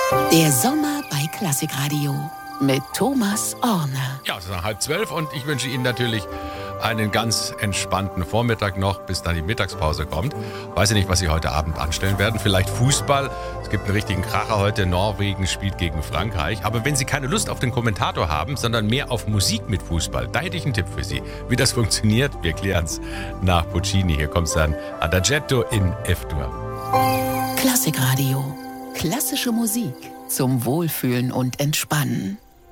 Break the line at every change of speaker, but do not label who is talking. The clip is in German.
Der Sommer bei Klassikradio mit Thomas Orne.
Ja, es ist 11:30 und ich wünsche Ihnen natürlich einen ganz entspannten Vormittag noch, bis dann die Mittagspause kommt. Weiß ich nicht, was Sie heute Abend anstellen werden. Vielleicht Fußball. Es gibt einen richtigen Kracher heute. Norwegen spielt gegen Frankreich. Aber wenn Sie keine Lust auf den Kommentator haben, sondern mehr auf Musik mit Fußball, da hätte ich einen Tipp für Sie. Wie das funktioniert, wir klären es nach Puccini. Hier kommt es dann Adagietto in F-Dur.
Klassikradio. Klassische Musik zum Wohlfühlen und Entspannen.